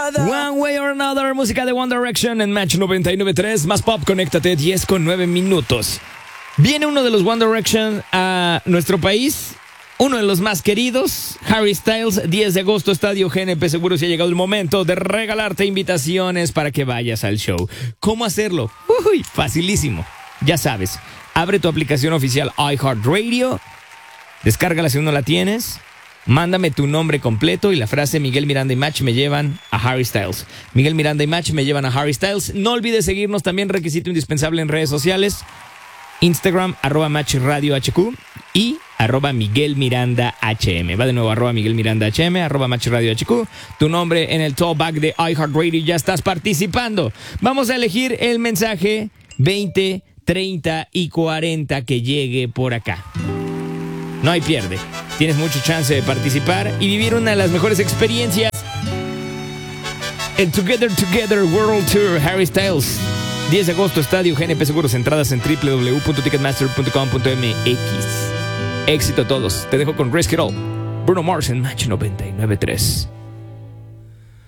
One Way or Another, música de One Direction en Match 99.3. Más pop, conéctate, 10:09. Viene uno de los One Direction a nuestro país, uno de los más queridos, Harry Styles, 10 de agosto, Estadio GNP Seguros. Y ha llegado el momento de regalarte invitaciones para que vayas al show. ¿Cómo hacerlo? Facilísimo. Ya sabes, abre tu aplicación oficial iHeartRadio, descárgala si aún no la tienes. Mándame tu nombre completo y la frase Miguel Miranda y Match me llevan a Harry Styles. Miguel Miranda y Match me llevan a Harry Styles. No olvides seguirnos también, requisito indispensable en redes sociales. Instagram, @MatchRadioHQ y @MiguelMirandaHM. Va de nuevo, @MiguelMirandaHM, @MatchRadioHQ. Tu nombre en el talkback de iHeartRadio, ya estás participando. Vamos a elegir el mensaje 20, 30 y 40 que llegue por acá. No hay pierde. Tienes mucha chance de participar y vivir una de las mejores experiencias. El Together World Tour Harry Styles. 10 de agosto, Estadio GNP Seguros. Entradas en www.ticketmaster.com.mx. Éxito a todos. Te dejo con Risk It All. Bruno Mars en Match 99.3.